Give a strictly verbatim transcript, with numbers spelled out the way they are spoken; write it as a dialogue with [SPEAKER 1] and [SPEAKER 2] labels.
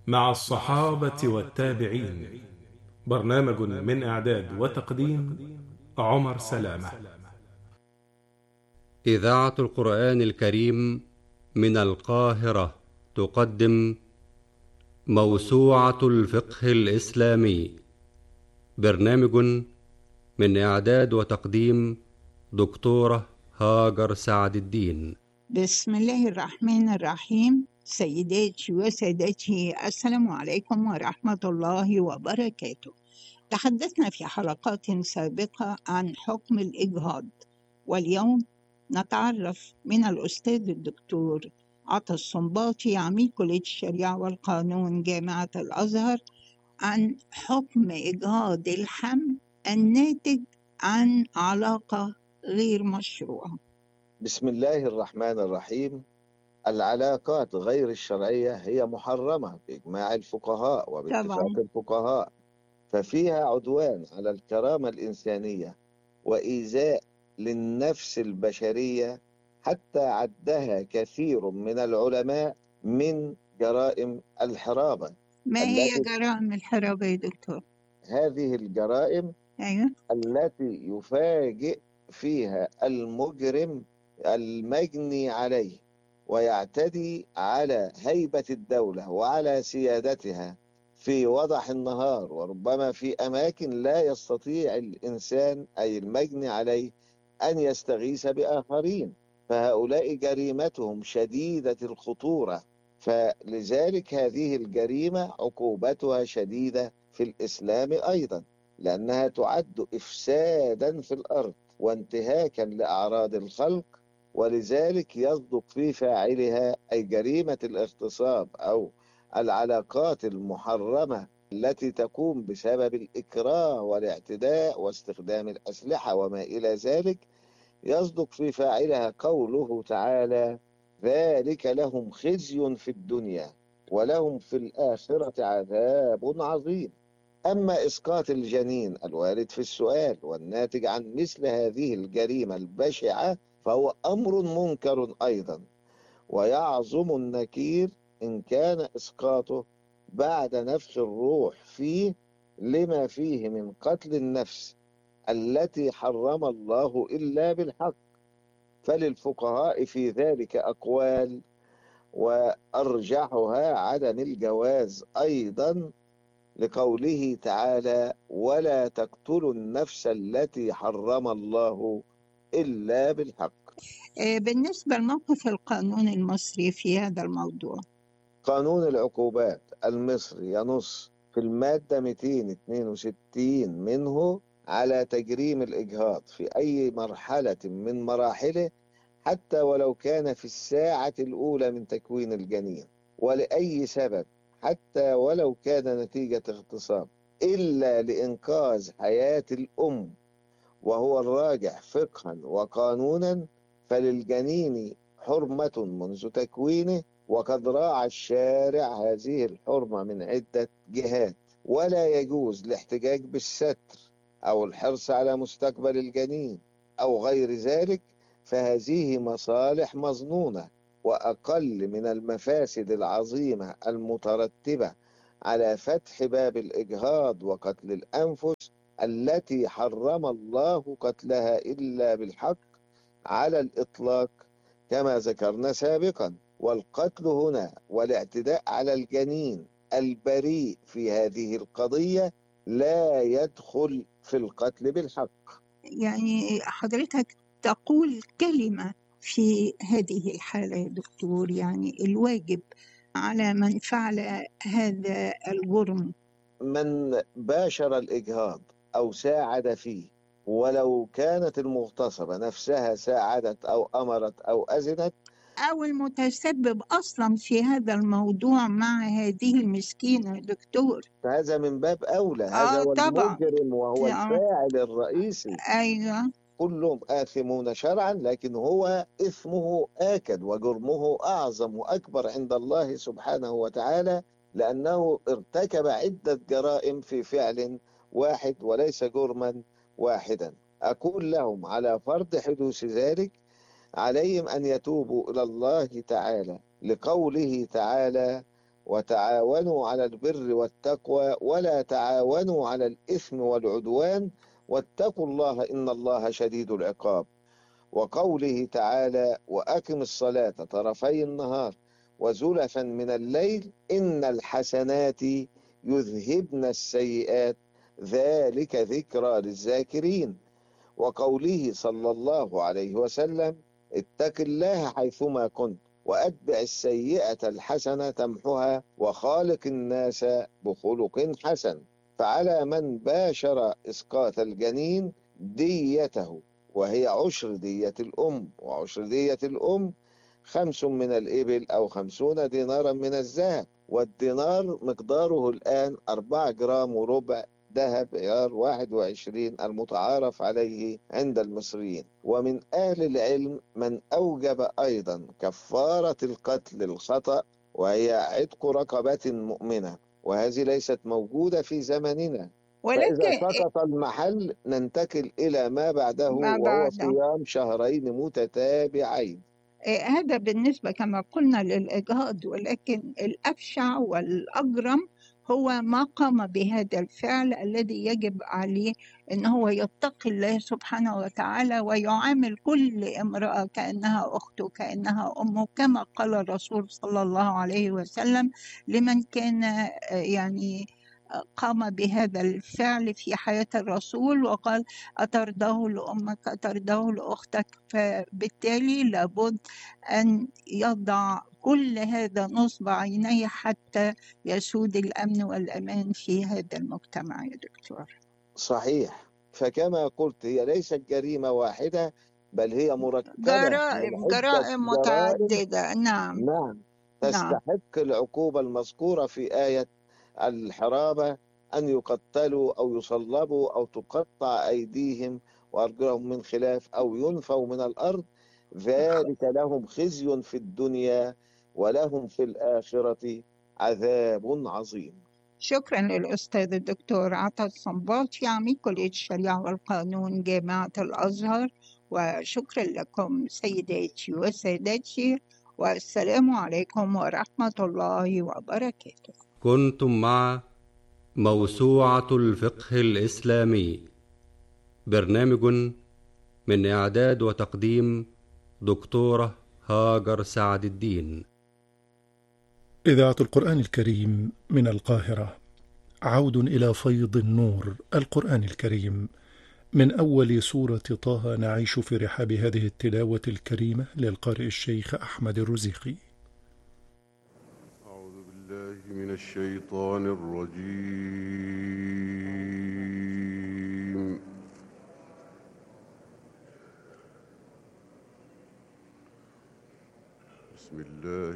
[SPEAKER 1] مع الصحابة والتابعين. برنامج من إعداد وتقديم عمر سلامة.
[SPEAKER 2] إذاعة القرآن الكريم من القاهرة تقدم موسوعة الفقه الإسلامي. برنامج من إعداد وتقديم دكتورة هاجر سعد الدين.
[SPEAKER 3] بسم الله الرحمن الرحيم. سيداتي وسادتي، السلام عليكم ورحمة الله وبركاته. تحدثنا في حلقات سابقة عن حكم الإجهاض، واليوم نتعرف من الأستاذ الدكتور عطا الصنباطي عميد كلية الشريعة والقانون جامعة الأزهر عن حكم إجهاض الحمل الناتج عن علاقة غير مشروعة.
[SPEAKER 4] بسم الله الرحمن الرحيم. العلاقات غير الشرعية هي محرمة بإجماع الفقهاء وباتفاق
[SPEAKER 3] طبعا.
[SPEAKER 4] الفقهاء، ففيها عدوان على الكرامة الإنسانية وإيذاء للنفس البشرية، حتى عدها كثير من العلماء من جرائم الحرابة.
[SPEAKER 3] ما هي
[SPEAKER 4] التي
[SPEAKER 3] جرائم الحرابة يا دكتور؟
[SPEAKER 4] هذه الجرائم
[SPEAKER 3] أيوة.
[SPEAKER 4] التي يفاجئ فيها المجرم المجني عليه ويعتدي على هيبة الدولة وعلى سيادتها في وضح النهار، وربما في أماكن لا يستطيع الإنسان أي المجني عليه أن يستغيث بآخرين، فهؤلاء جريمتهم شديدة الخطورة. فلذلك هذه الجريمة عقوبتها شديدة في الإسلام أيضا، لأنها تعد إفسادا في الأرض وانتهاكا لأعراض الخلق، ولذلك يصدق في فاعلها أي جريمة الاغتصاب أو العلاقات المحرمة التي تقوم بسبب الإكراه والاعتداء واستخدام الأسلحة وما إلى ذلك، يصدق في فاعلها قوله تعالى: ذلك لهم خزي في الدنيا ولهم في الآخرة عذاب عظيم. أما إسقاط الجنين الوارد في السؤال والناتج عن مثل هذه الجريمة البشعة فهو أمر منكر أيضا، ويعظم النكير إن كان إسقاطه بعد نفخ الروح فيه، لما فيه من قتل النفس التي حرم الله إلا بالحق. فللفقهاء في ذلك أقوال، وأرجحها عدم الجواز أيضا، لقوله تعالى: ولا تقتلوا النفس التي حرم الله إلا بالحق.
[SPEAKER 3] آه، بالنسبة لموقف القانون المصري في هذا الموضوع.
[SPEAKER 4] قانون العقوبات المصري ينص في المادة مئتين واثنين وستين منه على تجريم الإجهاض في أي مرحلة من مراحله، حتى ولو كان في الساعة الأولى من تكوين الجنين، ولأي سبب، حتى ولو كان نتيجة اغتصاب، إلا لإنقاذ حياة الأم، وهو الراجح فقها وقانونا. فللجنين حرمة منذ تكوينه، وقد راعى الشارع هذه الحرمة من عدة جهات، ولا يجوز الاحتجاج بالستر أو الحرص على مستقبل الجنين أو غير ذلك، فهذه مصالح مظنونة وأقل من المفاسد العظيمة المترتبة على فتح باب الإجهاض وقتل الأنفس التي حرم الله قتلها إلا بالحق على الإطلاق كما ذكرنا سابقا. والقتل هنا والاعتداء على الجنين البريء في هذه القضية لا يدخل في القتل بالحق.
[SPEAKER 3] يعني حضرتك تقول كلمة في هذه الحالة يا دكتور، يعني الواجب على من فعل هذا الجرم.
[SPEAKER 4] من باشر الإجهاض أو ساعد فيه، ولو كانت المغتصبة نفسها ساعدت أو أمرت أو أذنت،
[SPEAKER 3] أو المتسبب أصلا في هذا الموضوع مع هذه المسكينة يا دكتور،
[SPEAKER 4] فهذا من باب أولى، هذا
[SPEAKER 3] آه
[SPEAKER 4] هو
[SPEAKER 3] طبعا.
[SPEAKER 4] المجرم وهو
[SPEAKER 3] آه،
[SPEAKER 4] الفاعل الرئيسي.
[SPEAKER 3] أيوة.
[SPEAKER 4] كلهم آثمون شرعا، لكن هو إثمه آكد وجرمه أعظم وأكبر عند الله سبحانه وتعالى، لأنه ارتكب عدة جرائم في فعل واحد وليس جرما واحدا. أقول لهم على فرض حدوث ذلك عليهم أن يتوبوا إلى الله تعالى، لقوله تعالى: وتعاونوا على البر والتقوى ولا تعاونوا على الإثم والعدوان واتقوا الله إن الله شديد العقاب. وقوله تعالى وأقم الصلاة طرفي النهار وزلفا من الليل إن الحسنات يذهبن السيئات ذلك ذكرى للذاكرين. وقوله صلى الله عليه وسلم اتق الله حيثما كنت وأتبع السيئة الحسنة تمحها وخالق الناس بخلق حسن. فعلى من باشر إسقاط الجنين ديته، وهي عشر دية الأم، وعشر دية الأم خمس من الإبل أو خمسون دينارا من الذهب، والدينار مقداره الآن أربعة جرام وربع ذهب عيار واحد وعشرين المتعارف عليه عند المصريين. ومن أهل العلم من أوجب أيضا كفارة القتل الخطأ، وهي عتق رقبة مؤمنة، وهذه ليست موجودة في زمننا. فإذا
[SPEAKER 3] ولكن
[SPEAKER 4] سقط المحل ننتقل إلى ما بعده
[SPEAKER 3] ما
[SPEAKER 4] وهو
[SPEAKER 3] بعد
[SPEAKER 4] صيام شهرين متتابعين.
[SPEAKER 3] إيه، هذا بالنسبة كما قلنا للإجهاض، ولكن الأبشع والأجرم هو ما قام بهذا الفعل الذي يجب عليه أن هو يتقي الله سبحانه وتعالى ويعامل كل امرأة كأنها أخته كأنها أمه، كما قال الرسول صلى الله عليه وسلم لمن كان آه، يعني آه، قام بهذا الفعل في حياة الرسول وقال أترضاه لأمك أترضاه لأختك. فبالتالي لابد أن يضع كل هذا نصب عينيه حتى يسود الأمن والأمان في هذا المجتمع يا دكتور.
[SPEAKER 4] صحيح. فكما قلت هي ليست جريمة واحدة، بل هي مركبة من
[SPEAKER 3] جرائم
[SPEAKER 4] عدة
[SPEAKER 3] جرائم
[SPEAKER 4] جرائم.
[SPEAKER 3] متعددة. نعم
[SPEAKER 4] نعم،
[SPEAKER 3] نعم.
[SPEAKER 4] تستحق العقوبة المذكورة في آية الحرابة أن يقتلوا أو يصلبوا أو تقطع أيديهم وأرجلهم من خلاف أو ينفوا من الأرض، ذلك لهم خزي في الدنيا ولهم في الآخرة عذاب عظيم.
[SPEAKER 3] شكرا للأستاذ الدكتور عطا الصنباطي عميد كلية الشريعة والقانون جامعة الأزهر، وشكرا لكم سيداتي وسادتي، والسلام عليكم ورحمة الله وبركاته.
[SPEAKER 2] كنتم مع موسوعة الفقه الإسلامي، برنامج من إعداد وتقديم دكتورة هاجر سعد الدين.
[SPEAKER 1] إذاعة القرآن الكريم من القاهرة، عود إلى فيض النور القرآن الكريم من أول سورة طه. نعيش في رحاب هذه التلاوة الكريمة للقارئ الشيخ أحمد الرزيقي.
[SPEAKER 5] أعوذ بالله من الشيطان الرجيم. بسم الله